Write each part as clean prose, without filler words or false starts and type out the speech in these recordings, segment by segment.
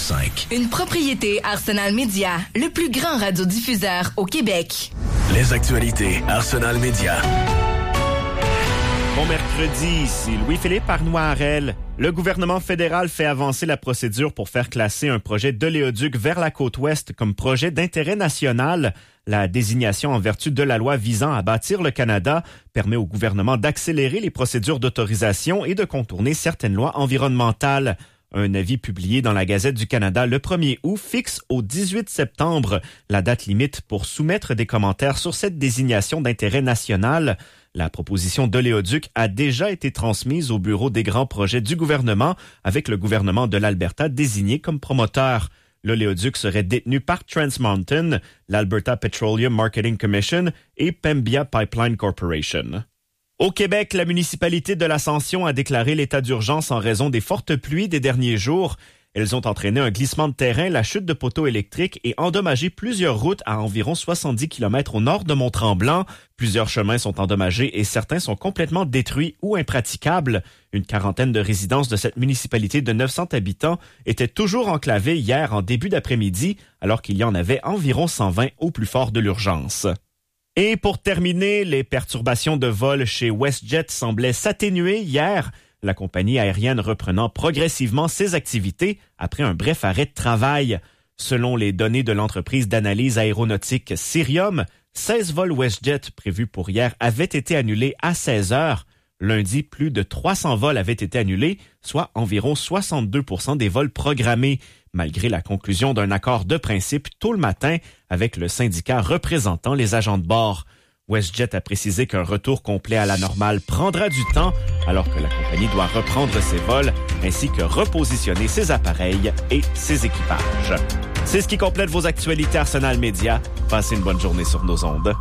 101.5. Une propriété Arsenal Media, le plus grand radiodiffuseur au Québec. Les actualités Arsenal Media. Bon mercredi, ici Louis-Philippe Arnoirel. Le gouvernement fédéral fait avancer la procédure pour faire classer un projet d'oléoduc vers la côte ouest comme projet d'intérêt national. La désignation en vertu de la loi visant à bâtir le Canada permet au gouvernement d'accélérer les procédures d'autorisation et de contourner certaines lois environnementales. Un avis publié dans la Gazette du Canada le 1er août fixe au 18 septembre la date limite pour soumettre des commentaires sur cette désignation d'intérêt national. La proposition d'oléoduc a déjà été transmise au bureau des grands projets du gouvernement avec le gouvernement de l'Alberta désigné comme promoteur. L'oléoduc serait détenu par Trans Mountain, l'Alberta Petroleum Marketing Commission et Pembina Pipeline Corporation. Au Québec, la municipalité de l'Ascension a déclaré l'état d'urgence en raison des fortes pluies des derniers jours. Elles ont entraîné un glissement de terrain, la chute de poteaux électriques et endommagé plusieurs routes à environ 70 km au nord de Mont-Tremblant. Plusieurs chemins sont endommagés et certains sont complètement détruits ou impraticables. Une quarantaine de résidences de cette municipalité de 900 habitants étaient toujours enclavées hier en début d'après-midi, alors qu'il y en avait environ 120 au plus fort de l'urgence. Et pour terminer, les perturbations de vol chez WestJet semblaient s'atténuer hier, la compagnie aérienne reprenant progressivement ses activités après un bref arrêt de travail. Selon les données de l'entreprise d'analyse aéronautique Cirium, 16 vols WestJet prévus pour hier avaient été annulés à 16 heures. Lundi, plus de 300 vols avaient été annulés, soit environ 62% des vols programmés, malgré la conclusion d'un accord de principe tôt le matin avec le syndicat représentant les agents de bord. WestJet a précisé qu'un retour complet à la normale prendra du temps, alors que la compagnie doit reprendre ses vols ainsi que repositionner ses appareils et ses équipages. C'est ce qui complète vos actualités Arsenal Media. Passez une bonne journée sur nos ondes.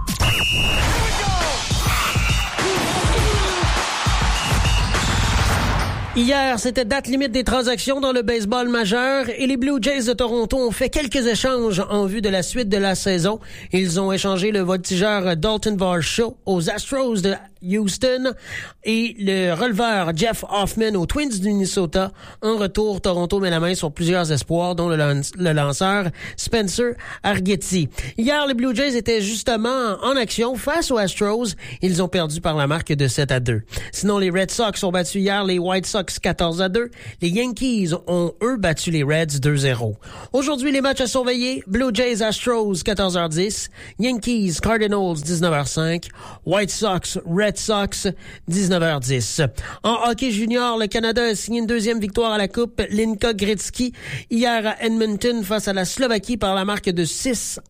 Hier, c'était date limite des transactions dans le baseball majeur et les Blue Jays de Toronto ont fait quelques échanges en vue de la suite de la saison. Ils ont échangé le voltigeur Dalton Varsho aux Astros de Houston et le releveur Jeff Hoffman aux Twins du Minnesota. En retour, Toronto met la main sur plusieurs espoirs, dont le lanceur Spencer Arguetti. Hier, les Blue Jays étaient justement en action face aux Astros. Ils ont perdu par la marque de 7-2. Sinon, les Red Sox ont battu hier les White Sox 14-2. Les Yankees ont, eux, battu les Reds 2-0. Aujourd'hui, les matchs à surveiller. Blue Jays Astros 14h10. Yankees Cardinals 19h05. White Sox Red Sox 19h10. En hockey junior, le Canada a signé une deuxième victoire à la Coupe Linka Gretzky hier à Edmonton face à la Slovaquie par la marque de 6-1.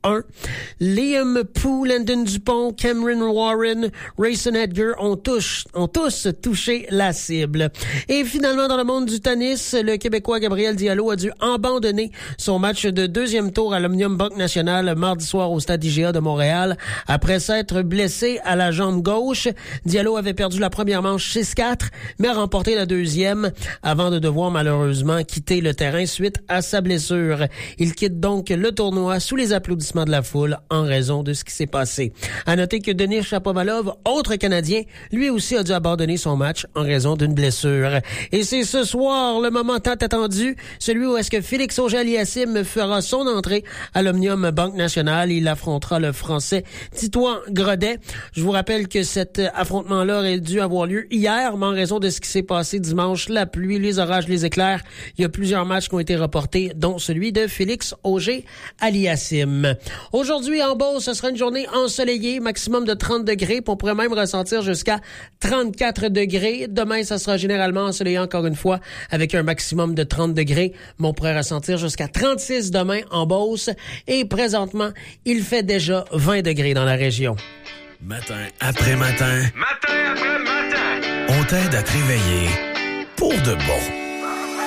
Liam Poole, Landon Dupont, Cameron Warren, Rayson Edgar ont tous touché la cible. Et finalement, dans le monde du tennis, le Québécois Gabriel Diallo a dû abandonner son match de deuxième tour à l'Omnium Banque Nationale mardi soir au Stade IGA de Montréal après s'être blessé à la jambe gauche. Diallo avait perdu la première manche 6-4, mais a remporté la deuxième avant de devoir malheureusement quitter le terrain suite à sa blessure. Il quitte donc le tournoi sous les applaudissements de la foule en raison de ce qui s'est passé. À noter que Denis Shapovalov, autre Canadien, lui aussi a dû abandonner son match en raison d'une blessure. Et c'est ce soir le moment tant attendu, celui où est-ce que Félix Auger-Aliassime fera son entrée à l'Omnium Banque Nationale. Il affrontera le Français Titouan Grodet. Je vous rappelle que cet affrontement-là aurait dû avoir lieu hier, mais en raison de ce qui s'est passé dimanche, la pluie, les orages, les éclairs, il y a plusieurs matchs qui ont été reportés, dont celui de Félix Auger-Aliassime. Aujourd'hui, en Beauce, ce sera une journée ensoleillée, maximum de 30 degrés, puis on pourrait même ressentir jusqu'à 34 degrés. Demain, ça sera généralement ensoleillé encore une fois, avec un maximum de 30 degrés, mais on pourrait ressentir jusqu'à 36 demain en Beauce. Et présentement, il fait déjà 20 degrés dans la région. Matin après matin. On t'aide à te réveiller pour de bon.